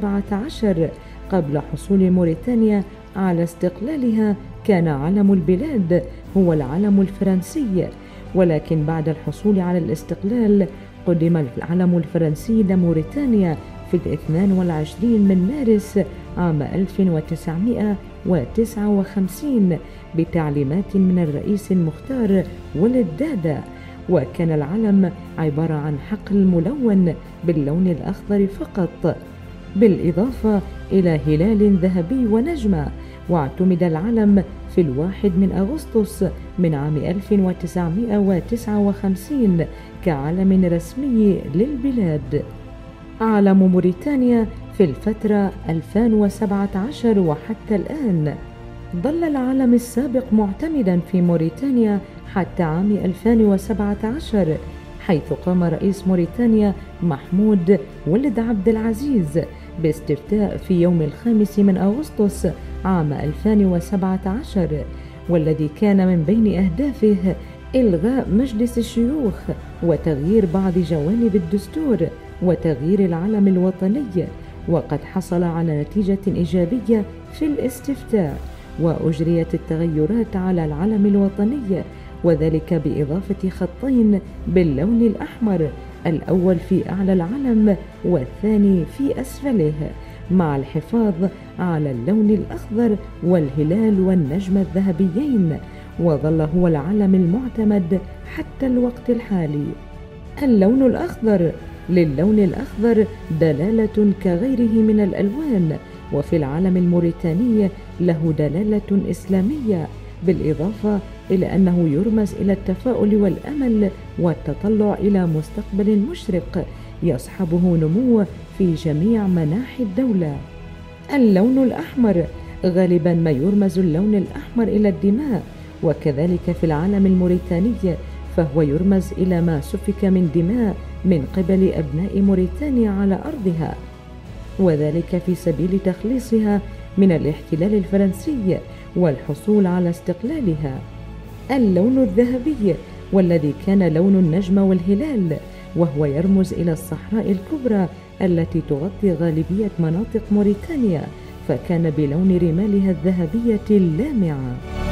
1917 قبل حصول موريتانيا على استقلالها كان علم البلاد هو العلم الفرنسي، ولكن بعد الحصول على الاستقلال قدم العلم الفرنسي لموريتانيا في 22 من مارس عام 1959 بتعليمات من الرئيس المختار ولد دادا، وكان العلم عبارة عن حقل ملون باللون الأخضر فقط، بالإضافة إلى هلال ذهبي ونجمة. واعتمد العلم في 1 من أغسطس من عام 1959 كعلم رسمي للبلاد. علم موريتانيا في الفترة 2017 وحتى الآن. ظل العلم السابق معتمدا في موريتانيا حتى عام 2017، حيث قام رئيس موريتانيا محمود ولد عبد العزيز باستفتاء في يوم 5 من أغسطس عام 2017، والذي كان من بين أهدافه إلغاء مجلس الشيوخ وتغيير بعض جوانب الدستور وتغيير العلم الوطني. وقد حصل على نتيجة إيجابية في الاستفتاء، وأجريت التغيرات على العلم الوطني، وذلك بإضافة خطين باللون الأحمر، الأول في أعلى العلم والثاني في أسفله، مع الحفاظ على اللون الأخضر والهلال والنجمة الذهبيين، وظل هو العلم المعتمد حتى الوقت الحالي. اللون الأخضر: للون الأخضر دلالة كغيره من الألوان، وفي العلم الموريتاني له دلالة إسلامية، بالإضافة إلى أنه يرمز إلى التفاؤل والأمل والتطلع إلى مستقبل مشرق يصحبه نمو في جميع مناحي الدولة. اللون الأحمر: غالبا ما يرمز اللون الأحمر إلى الدماء، وكذلك في العلم الموريتاني فهو يرمز إلى ما سفك من دماء من قبل أبناء موريتانيا على أرضها، وذلك في سبيل تخليصها من الاحتلال الفرنسي والحصول على استقلالها. اللون الذهبي، والذي كان لون النجمة والهلال، وهو يرمز إلى الصحراء الكبرى التي تغطي غالبية مناطق موريتانيا، فكان بلون رمالها الذهبية اللامعة.